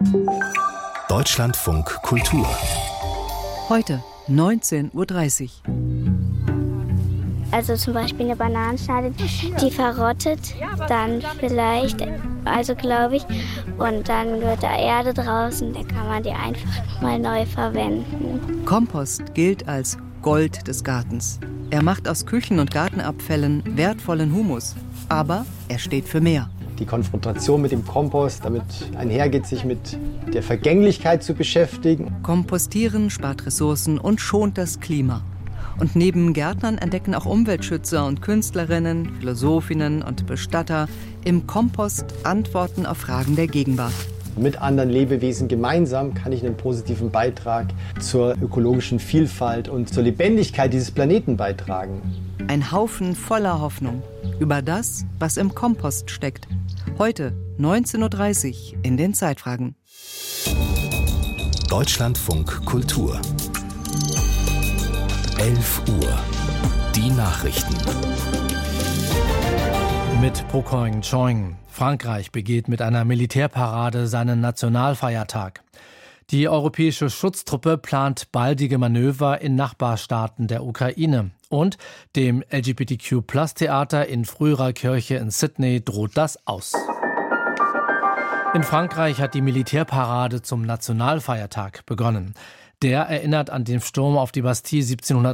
Deutschlandfunk Kultur. Heute 19:30 Uhr. Also zum Beispiel eine Bananenschale, die verrottet dann vielleicht, also glaube ich, und dann wird da Erde draußen, dann kann man die einfach mal neu verwenden. Kompost gilt als Gold des Gartens. Er macht aus Küchen- und Gartenabfällen wertvollen Humus, aber er steht für mehr. Die Konfrontation mit dem Kompost, damit einhergeht, sich mit der Vergänglichkeit zu beschäftigen. Kompostieren spart Ressourcen und schont das Klima. Und neben Gärtnern entdecken auch Umweltschützer und Künstlerinnen, Philosophinnen und Bestatter im Kompost Antworten auf Fragen der Gegenwart. Mit anderen Lebewesen gemeinsam kann ich einen positiven Beitrag zur ökologischen Vielfalt und zur Lebendigkeit dieses Planeten beitragen. Ein Haufen voller Hoffnung über das, was im Kompost steckt. Heute 19:30 Uhr in den Zeitfragen. Deutschlandfunk Kultur. 11 Uhr. Die Nachrichten. Mit Pocoing Choing. Frankreich begeht mit einer Militärparade seinen Nationalfeiertag. Die europäische Schutztruppe plant baldige Manöver in Nachbarstaaten der Ukraine. Und dem LGBTQ-Plus-Theater in früherer Kirche in Sydney droht das aus. In Frankreich hat die Militärparade zum Nationalfeiertag begonnen. Der erinnert an den Sturm auf die Bastille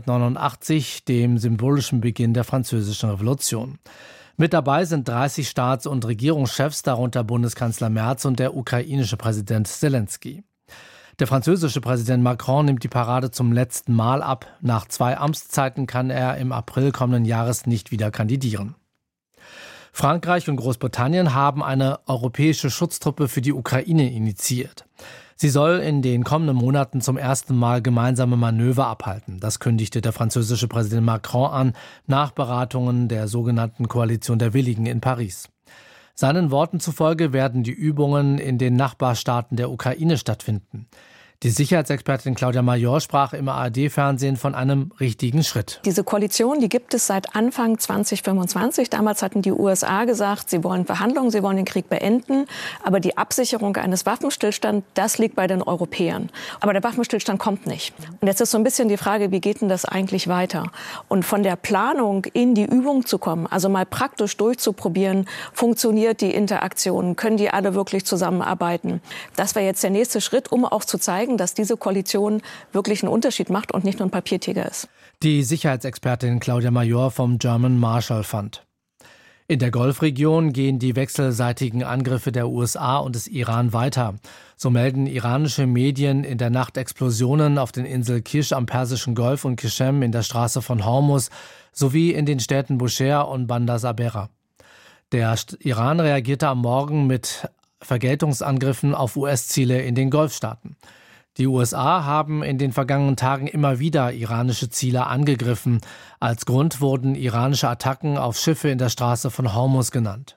1789, dem symbolischen Beginn der Französischen Revolution. Mit dabei sind 30 Staats- und Regierungschefs, darunter Bundeskanzler Merz und der ukrainische Präsident Zelensky. Der französische Präsident Macron nimmt die Parade zum letzten Mal ab. Nach 2 Amtszeiten kann er im April kommenden Jahres nicht wieder kandidieren. Frankreich und Großbritannien haben eine europäische Schutztruppe für die Ukraine initiiert. Sie soll in den kommenden Monaten zum ersten Mal gemeinsame Manöver abhalten. Das kündigte der französische Präsident Macron an, nach Beratungen der sogenannten Koalition der Willigen in Paris. Seinen Worten zufolge werden die Übungen in den Nachbarstaaten der Ukraine stattfinden. Die Sicherheitsexpertin Claudia Major sprach im ARD-Fernsehen von einem richtigen Schritt. Diese Koalition, die gibt es seit Anfang 2025. Damals hatten die USA gesagt, sie wollen Verhandlungen, sie wollen den Krieg beenden. Aber die Absicherung eines Waffenstillstands, das liegt bei den Europäern. Aber der Waffenstillstand kommt nicht. Und jetzt ist so ein bisschen die Frage, wie geht denn das eigentlich weiter? Und von der Planung in die Übung zu kommen, also mal praktisch durchzuprobieren, funktioniert die Interaktion, können die alle wirklich zusammenarbeiten? Das wäre jetzt der nächste Schritt, um auch zu zeigen, dass diese Koalition wirklich einen Unterschied macht und nicht nur ein Papiertiger ist. Die Sicherheitsexpertin Claudia Major vom German Marshall Fund. In der Golfregion gehen die wechselseitigen Angriffe der USA und des Iran weiter. So melden iranische Medien in der Nacht Explosionen auf den Inseln Kish am Persischen Golf und Qishm in der Straße von Hormuz sowie in den Städten Bushehr und Bandar Sabera. Der Iran reagierte am Morgen mit Vergeltungsangriffen auf US-Ziele in den Golfstaaten. Die USA haben in den vergangenen Tagen immer wieder iranische Ziele angegriffen. Als Grund wurden iranische Attacken auf Schiffe in der Straße von Hormuz genannt.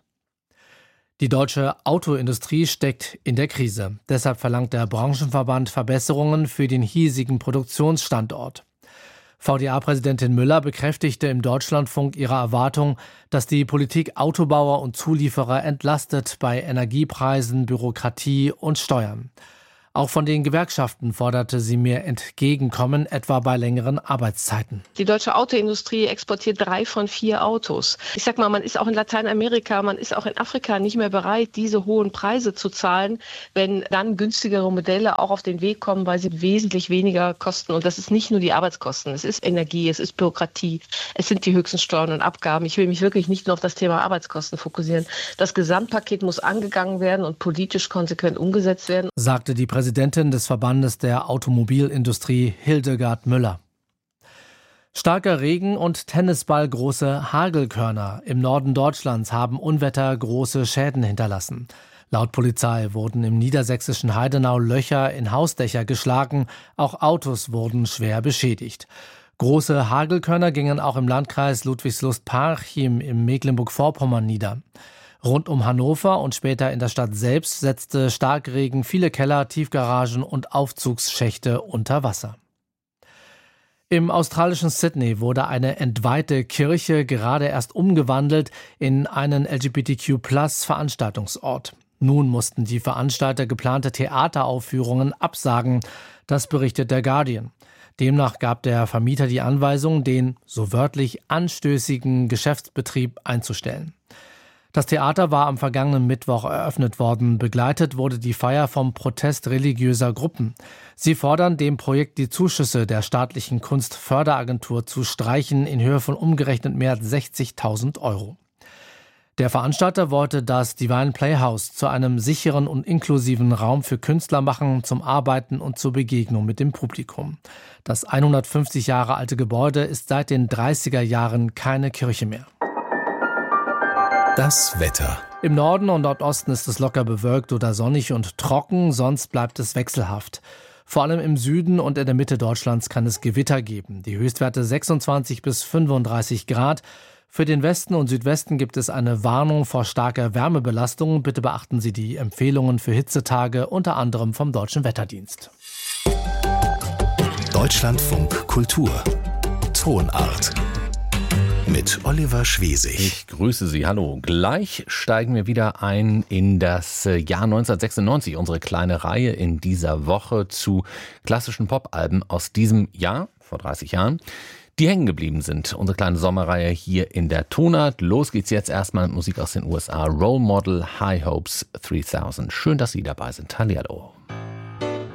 Die deutsche Autoindustrie steckt in der Krise. Deshalb verlangt der Branchenverband Verbesserungen für den hiesigen Produktionsstandort. VDA-Präsidentin Müller bekräftigte im Deutschlandfunk ihre Erwartung, dass die Politik Autobauer und Zulieferer entlastet bei Energiepreisen, Bürokratie und Steuern. Auch von den Gewerkschaften forderte sie mehr Entgegenkommen, etwa bei längeren Arbeitszeiten. Die deutsche Autoindustrie exportiert 3 von 4 Autos. Ich sag mal, man ist auch in Lateinamerika, man ist auch in Afrika nicht mehr bereit, diese hohen Preise zu zahlen, wenn dann günstigere Modelle auch auf den Weg kommen, weil sie wesentlich weniger kosten. Und das ist nicht nur die Arbeitskosten, es ist Energie, es ist Bürokratie, es sind die höchsten Steuern und Abgaben. Ich will mich wirklich nicht nur auf das Thema Arbeitskosten fokussieren. Das Gesamtpaket muss angegangen werden und politisch konsequent umgesetzt werden, sagte die Präsidentin des Verbandes der Automobilindustrie Hildegard Müller. Starker Regen und tennisballgroße Hagelkörner im Norden Deutschlands haben Unwetter große Schäden hinterlassen. Laut Polizei wurden im niedersächsischen Heidenau Löcher in Hausdächer geschlagen, auch Autos wurden schwer beschädigt. Große Hagelkörner gingen auch im Landkreis Ludwigslust-Parchim im Mecklenburg-Vorpommern nieder. Rund um Hannover und später in der Stadt selbst setzte Starkregen viele Keller, Tiefgaragen und Aufzugsschächte unter Wasser. Im australischen Sydney wurde eine entweihte Kirche gerade erst umgewandelt in einen LGBTQ-Plus-Veranstaltungsort. Nun mussten die Veranstalter geplante Theateraufführungen absagen. Das berichtet der Guardian. Demnach gab der Vermieter die Anweisung, den, so wörtlich, anstößigen Geschäftsbetrieb einzustellen. Das Theater war am vergangenen Mittwoch eröffnet worden. Begleitet wurde die Feier vom Protest religiöser Gruppen. Sie fordern, dem Projekt die Zuschüsse der staatlichen Kunstförderagentur zu streichen in Höhe von umgerechnet mehr als 60.000 €. Der Veranstalter wollte das Divine Playhouse zu einem sicheren und inklusiven Raum für Künstler machen, zum Arbeiten und zur Begegnung mit dem Publikum. Das 150 Jahre alte Gebäude ist seit den 30er Jahren keine Kirche mehr. Das Wetter. Im Norden und Nordosten ist es locker bewölkt oder sonnig und trocken, sonst bleibt es wechselhaft. Vor allem im Süden und in der Mitte Deutschlands kann es Gewitter geben. Die Höchstwerte 26 bis 35 Grad. Für den Westen und Südwesten gibt es eine Warnung vor starker Wärmebelastung. Bitte beachten Sie die Empfehlungen für Hitzetage, unter anderem vom Deutschen Wetterdienst. Deutschlandfunk Kultur. Tonart. Mit Oliver Schwesig. Ich grüße Sie. Hallo. Gleich steigen wir wieder ein in das Jahr 1996. Unsere kleine Reihe in dieser Woche zu klassischen Popalben aus diesem Jahr, vor 30 Jahren, die hängen geblieben sind. Unsere kleine Sommerreihe hier in der Tonart. Los geht's jetzt erstmal mit Musik aus den USA. Role Model, High Hopes 3000. Schön, dass Sie dabei sind. Hallihallo.